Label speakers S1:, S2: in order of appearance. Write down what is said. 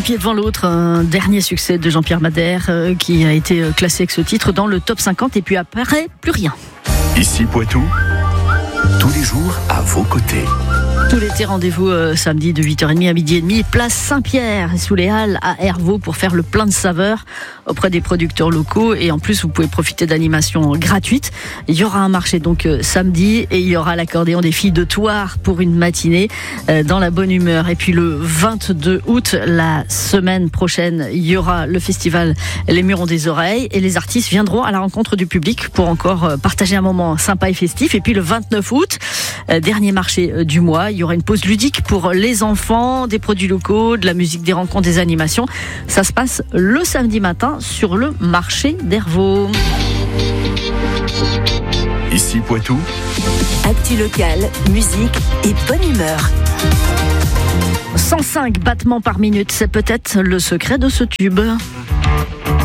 S1: pied devant l'autre, un dernier succès de Jean-Pierre Madère qui a été classé avec ce titre dans le top 50 et puis après, plus rien.
S2: Ici Poitou, tous les jours à vos côtés.
S1: Tout l'été, rendez-vous samedi de 8h30 à 12h30, place Saint-Pierre, sous les Halles à Hervaux pour faire le plein de saveurs auprès des producteurs locaux. Et en plus, vous pouvez profiter d'animations gratuites. Il y aura un marché donc samedi et il y aura l'accordéon des filles de Thouars pour une matinée dans la bonne humeur. Et puis le 22 août, la semaine prochaine, il y aura le festival Les Murs ont des oreilles et les artistes viendront à la rencontre du public pour encore partager un moment sympa et festif. Et puis le 29 août, dernier marché du mois, il y aura une pause ludique pour les enfants, des produits locaux, de la musique, des rencontres, des animations. Ça se passe le samedi matin sur le marché d'Hervaux.
S2: Ici Poitou,
S3: actu locale, musique et bonne humeur.
S1: 105 battements par minute, c'est peut-être le secret de ce tube.